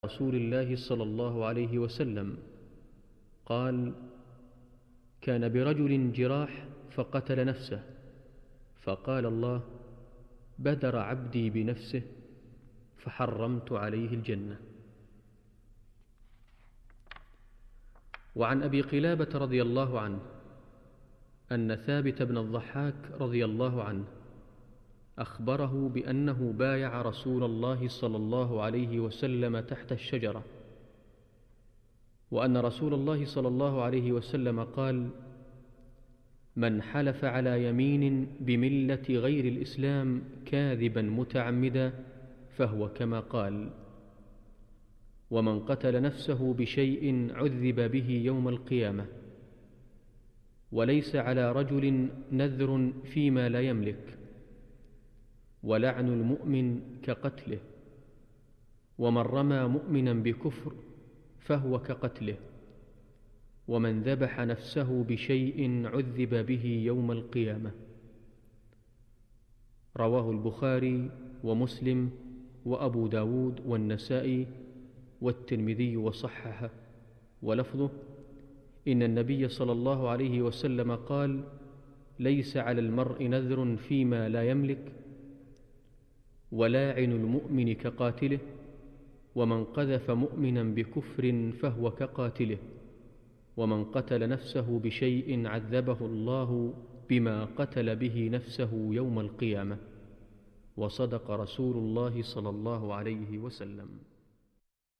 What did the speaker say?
رسول الله صلى الله عليه وسلم قال: كان برجل جراح فقتل نفسه، فقال الله: بدر عبدي بنفسه فحرمت عليه الجنة. وعن أبي قلابة رضي الله عنه أن ثابت بن الضحاك رضي الله عنه أخبره بأنه بايع رسول الله صلى الله عليه وسلم تحت الشجرة، وأن رسول الله صلى الله عليه وسلم قال: من حلف على يمين بملة غير الإسلام كاذبا متعمدا فهو كما قال. ومن قتل نفسه بشيء عذب به يوم القيامة. وليس على رجل نذر فيما لا يملك. ولعن المؤمن كقتله. ومن رمى مؤمنا بكفر فهو كقتله. ومن ذبح نفسه بشيء عذب به يوم القيامة. رواه البخاري ومسلم وأبو داود والنسائي والترمذي وصححه، ولفظه: إن النبي صلى الله عليه وسلم قال: ليس على المرء نذر فيما لا يملك. ولاعن المؤمن كقاتله. ومن قذف مؤمنا بكفر فهو كقاتله. ومن قتل نفسه بشيء عذبه الله بما قتل به نفسه يوم القيامة. وصدق رسول الله صلى الله عليه وسلم.